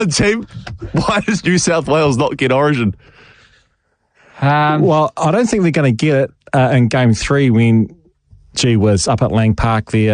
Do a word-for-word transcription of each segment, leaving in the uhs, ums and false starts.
team. Why does New South Wales not get Origin? Um, well, I don't think they're going to get it uh, in game three when, gee whiz, up at Lang Park there,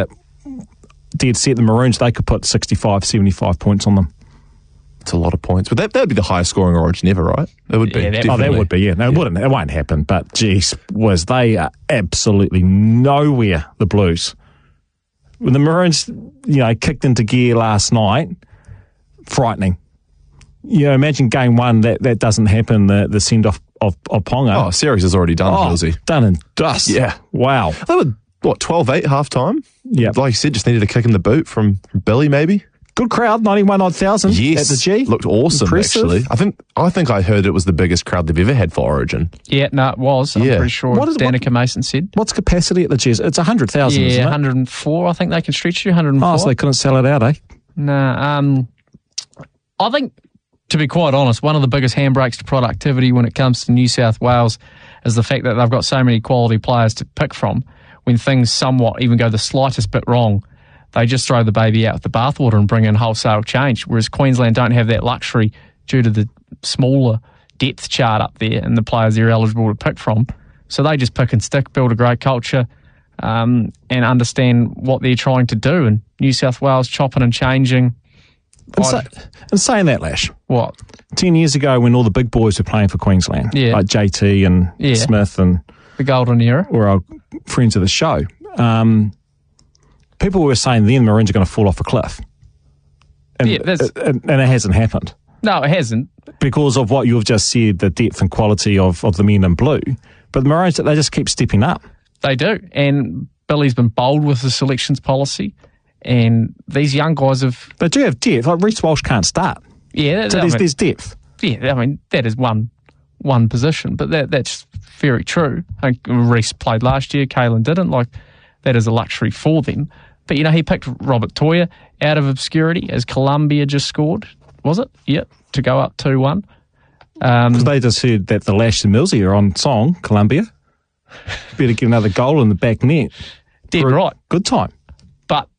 dead set the Maroons, they could put sixty-five, seventy-five points on them. It's a lot of points. But that that would be the highest scoring Origin ever, right? It would be. Yeah, that- Oh, that definitely. would be, yeah. No, it Yeah. wouldn't. It won't happen. But, geez, whiz, they are absolutely nowhere, the Blues. When the Maroons, you know, kicked into gear last night, frightening. You know, imagine game one, that, that doesn't happen, the, the send-off of, of Ponga. Oh, series is already done, Oh, Millsy. done and dust. Yeah. Wow. They were, what, twelve eight half time? Yeah. Like you said, just needed a kick in the boot from Billy, maybe? Good crowd, ninety-one odd thousand Yes. at the G. Looked awesome, Impressive. actually. I think I think I heard it was the biggest crowd they've ever had for Origin. yeah, no, it was. I'm Yeah. pretty sure What is- what- Danica Mason said. What's capacity at the G? It's one hundred thousand, Yeah, isn't it? one hundred four, I think they can stretch you, one hundred four. Oh, so they couldn't sell it out, eh? No, um, I think, to be quite honest, one of the biggest handbrakes to productivity when it comes to New South Wales is the fact that they've got so many quality players to pick from. When things somewhat even go the slightest bit wrong, they just throw the baby out with the bathwater and bring in wholesale change, whereas Queensland don't have that luxury due to the smaller depth chart up there and the players they're eligible to pick from. So they just pick and stick, build a great culture, um, and understand what they're trying to do. And New South Wales chopping and changing. And, I- sa- and saying that, Lash, what? ten years ago when all the big boys were playing for Queensland, Yeah. like J T and Yeah. Smith and The golden era. were our friends of the show, um, people were saying then the Maroons are going to fall off a cliff. And, Yeah, that's- and, and it hasn't happened No, it hasn't. because of what you've just said, the depth and quality of, of the men in blue. But the Maroons, they just keep stepping up. They do. And Billy's been bold with the selections policy. And these young guys have, They do have depth. Like Reece Walsh can't start. yeah, So I there's, mean, there's depth. yeah, I mean, that is one one position, but that that's very true. I think Reece played last year, Kalen didn't. Like, that is a luxury for them. But, you know, he picked Robert Toya out of obscurity as Columbia just scored, was it? Yep, to go up two one. Um, Because they just heard that the Lash and Millsy are on song, Columbia. Better get another goal in the back net. dead For a right. Good time. But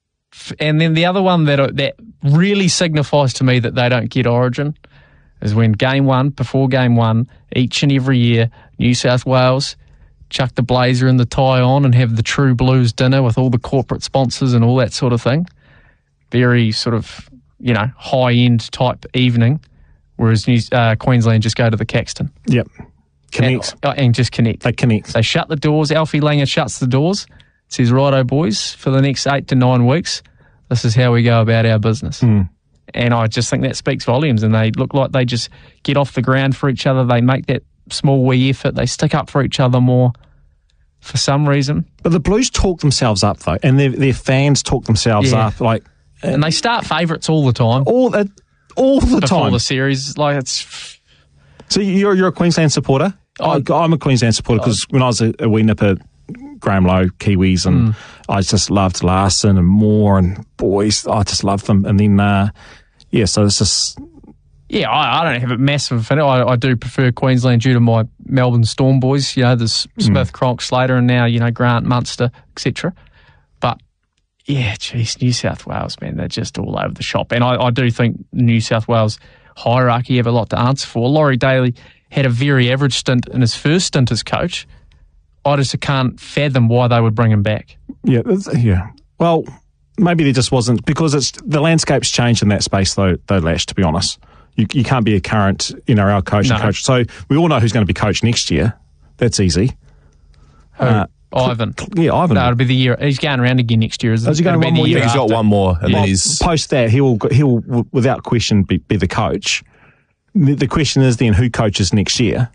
and then the other one that that really signifies to me that they don't get Origin is when game one, before game one, each and every year, New South Wales chuck the blazer and the tie on and have the True Blues dinner with all the corporate sponsors and all that sort of thing. Very sort of, you know, high-end type evening, whereas New, uh, Queensland just go to the Caxton. Yep. Connect. And, uh, and just connect. They connect. They shut the doors. Alfie Langer shuts the doors. Says, righto, boys, for the next eight to nine weeks, this is how we go about our business. Mm. And I just think that speaks volumes. And they look like they just get off the ground for each other. They make that small wee effort. They stick up for each other more for some reason. But the Blues talk themselves up, though, and their, their fans talk themselves Yeah. up. Like, And they start favourites all the time. all, uh, all the before time. the series. Like, it's... So you're you're a Queensland supporter? I, I'm a Queensland supporter because when I was a, a wee nipper, Graham Lowe, Kiwis, and Mm. I just loved Larson and Moore and boys. I just loved them. And then, uh, yeah, so it's just... Yeah, I, I don't have a massive affinity. I, I do prefer Queensland due to my Melbourne Storm boys. You know, there's Smith, Cronk, Slater, and now, you know, Grant, Munster, et cetera. But, yeah, geez, New South Wales, man, they're just all over the shop. And I, I do think New South Wales hierarchy have a lot to answer for. Laurie Daly had a very average stint in his first stint as coach. I just can't fathom why they would bring him back. Yeah, it's- yeah. Well, maybe there just wasn't, because it's the landscape's changed in that space, though, though Lash, to be honest. You, you can't be a current N R L coach No. and coach. So we all know who's going to be coach next year. That's easy. Who? Uh, Ivan. Yeah, Ivan. No, it'll be the year. He's going around again next year, isn't Is he going It'll be one the more year year? He's got after. one more, and Well, then he's post that, he will, he will, w- without question, be, be the coach. The, the question is then who coaches next year?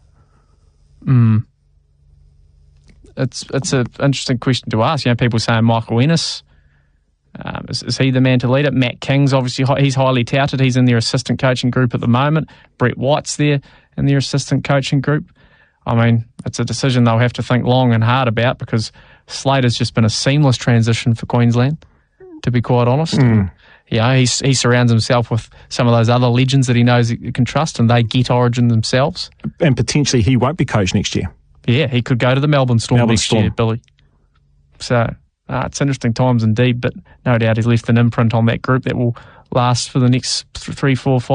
It's it's an interesting question to ask. You know, people saying Michael Ennis. Um, is, is he the man to lead it? Matt King's obviously hi- he's highly touted. He's in their assistant coaching group at the moment. Brett White's there in their assistant coaching group. I mean, it's a decision they'll have to think long and hard about because Slater's just been a seamless transition for Queensland, to be quite honest. Mm. Yeah, he he surrounds himself with some of those other legends that he knows he can trust, and they get Origin themselves. And potentially he won't be coach next year. Yeah, he could go to the Melbourne Storm Melbourne next Storm. year, Billy. So uh, it's interesting times indeed, but no doubt he's left an imprint on that group that will last for the next th- three, four, five.